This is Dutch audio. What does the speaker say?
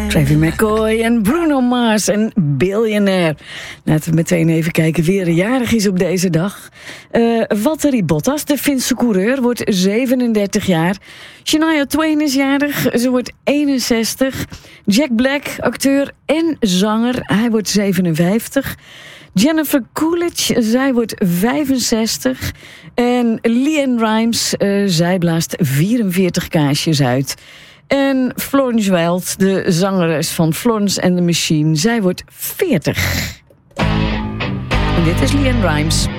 Travis McCoy en Bruno Mars en Billionaire. Laten we meteen even kijken wie er jarig is op deze dag. Valtteri Bottas, de Finse coureur, wordt 37 jaar. Shania Twain is jarig, ze wordt 61. Jack Black, acteur en zanger, hij wordt 57. Jennifer Coolidge, zij wordt 65. En LeAnn Rimes, zij blaast 44 kaarsjes uit. En Florence Wild, de zangeres van Florence and the Machine, zij wordt 40. En dit is LeAnn Rimes.